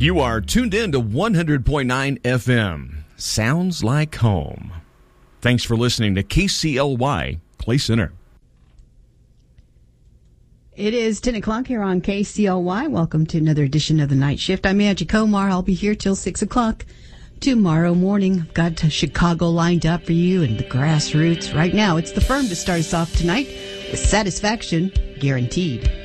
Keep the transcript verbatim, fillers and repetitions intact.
You are tuned in to one hundred point nine F M. Sounds like home. Thanks for listening to K C L Y Clay Center. It is ten o'clock here on K C L Y. Welcome to another edition of the Night Shift. I'm Angie Komar. I'll be here till six o'clock tomorrow morning. I've got Chicago lined up for you and the Grassroots. Right now, it's the Firm to start us off tonight with Satisfaction Guaranteed.